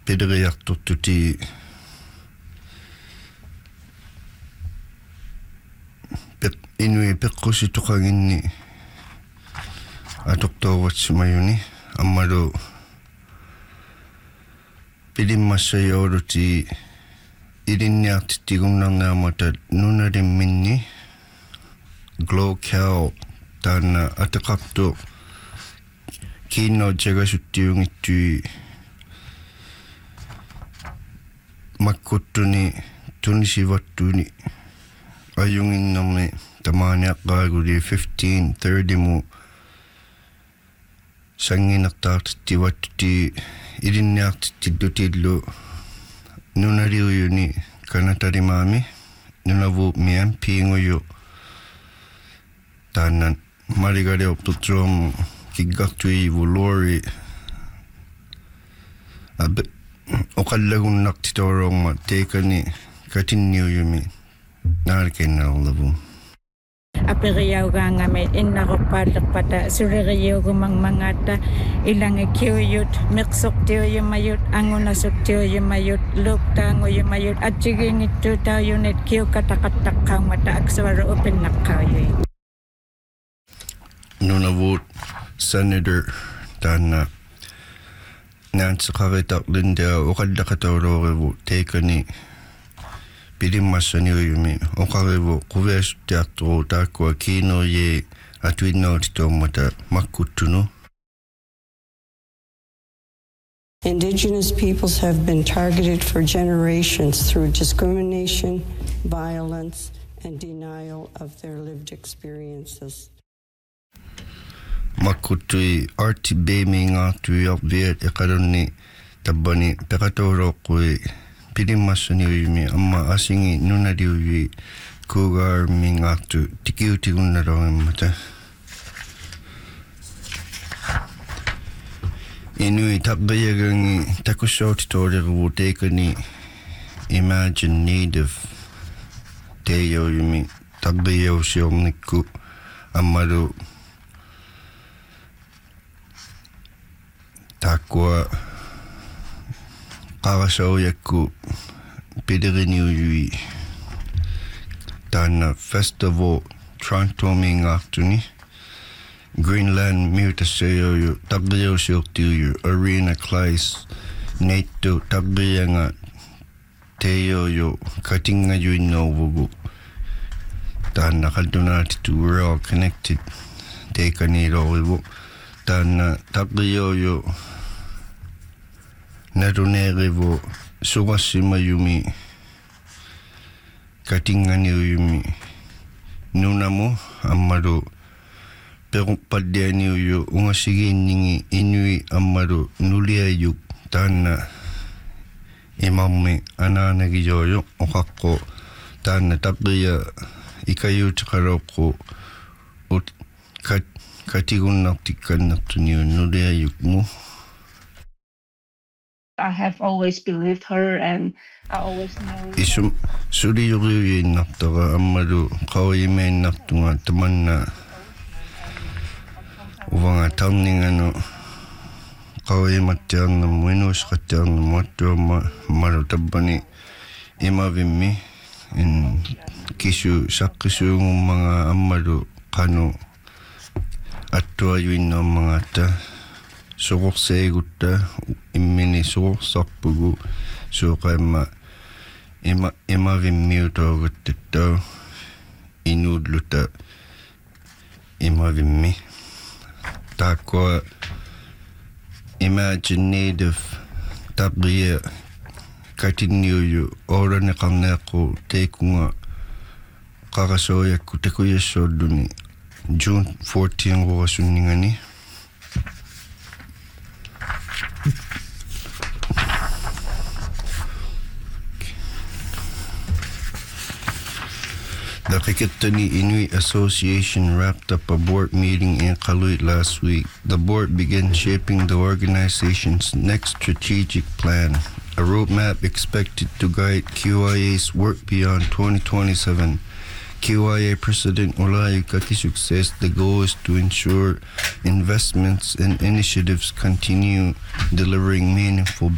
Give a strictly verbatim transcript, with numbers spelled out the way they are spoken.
Pederiartortuti inui peqqusituqaginni atortoorvatsumayuni ammalu pilimmassayouluti ilinniartittigunnernaamata nunalimminni Glow Cow taana ataqartu kiinno jagasuttiungittui makkuttuni tunisivattuni ayunginnermi tamaaniaqqaaguli fifteen thirty mu sanginertaartittivattuti ilinniartittillutillu nunaliuyuni kanatalimaami nunavu miam piinguyu taannan maligaleortutsuamu kiggartui vulori abe oqallagunnartitoororma teekani katinniuyumi naalkennarlavu aperiaugaangamet innaqorpaallerpata sureriugumangmangata ilangikiuyut miqsortiuyumayut angunasuktiuyumayut luuktaanguyumayut atsigingittuutauyunet kiukataqattaqqaungmata aksuaru upinnaqqauyui nunavut senator taana Nancy Qaritaqlinda oqallaqatoororivu teekani pilimmassaniuyumi oqarivu quviasuttiarturu taakkua kiinoye atuinnautitoormata makkuttunu. Indigenous peoples have been targeted for generations through discrimination, violence, and denial of their lived experiences. Makkutui arti bemingaartui arviat eqalunni tabbani peqatooroqqui pilimmassaniuyumi amma asingi nunaliuyui kuugaarmingaartu tikiutigunnalorimata inui taqqiyagangi takussautitooriruvu teekani Imagine Native teeyoyumi taqqiyausiornikku ammalu taakkua qarasaujakku pideriniuyui taana festival Toronto-mingaartuni Greenland mutassayoyu taqqiusiortiuyu Arena Clays neittu taqqianga teeyoyu katingayuinnoorvugu taana qaltunaatitu we're all connected teekaniilorivu taana taqqiyoyu naruneerivu suqassimayumi katinganiuyumi nunamu ammalu peruppallianiuyu ungasigiinningi inui ammalu nuliayuk taana imammi anaanagiyoyu oqaqqu taana taqqiya ikayuutiqaloqqu ut kat katigunnartikkannertuniu nuliayukmu. I have always believed her and I always know isum suliyuriuinnartara ammalu qawimeinnartunga tamanna uvanga tarninganu qawimattiarnammu inuusqattiarnammu attuamma malu tabbani imavimmi in kisu saqqisuungummanga ammalu qanu attuayuinnermangata suqorseegutta immini suqorsarpugu suuqaimma ima imavimmiutooguttau inuulluta imavimmi taakkua Imagine Native taqqiya katinniuyu ooraniqarneeqqu teekunga qarasoojakku takuyassuulluni June fourteenth ruasunningani The Qikiqtani Inuit Association wrapped up a board meeting in Qaluit last week. The board began shaping the organization's next strategic plan, a roadmap expected to guide Q I A's work beyond twenty twenty-seven. Q I A President Olayi Kakisuk says the goal is to ensure investments and initiatives continue delivering meaningful